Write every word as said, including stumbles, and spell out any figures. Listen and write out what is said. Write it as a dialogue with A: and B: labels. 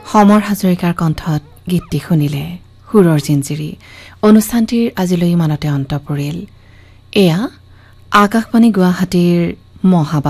A: সমৰ হাজৰিকাৰ কণ্ঠত গীতটি শুনিলে সুৰৰ জিঞ্জিৰি অনুষ্ঠানটিৰ আজিলৈ ইমানতে অন্ত পৰিল। এয়া আকাশবাণী গুৱাহাটীৰ মহাবা